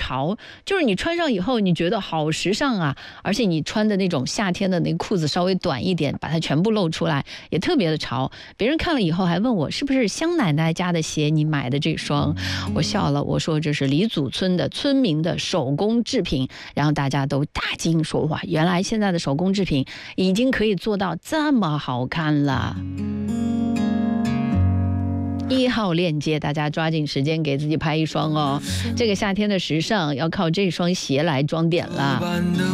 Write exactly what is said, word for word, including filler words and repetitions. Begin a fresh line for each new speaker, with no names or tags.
潮，就是你穿上以后你觉得好时尚啊，而且你穿的那种夏天的那个裤子稍微短一点，把它全部露出来，也特别的潮。别人看了以后还问我是不是香奶奶家的鞋你买的这双，我笑了，我说这是李祖村的村民的手工制品，然后大家都大惊说哇，原来现在的手工制品已经可以做到这么好看了。一号链接，大家抓紧时间给自己拍一双哦。这个夏天的时尚要靠这双鞋来装点了。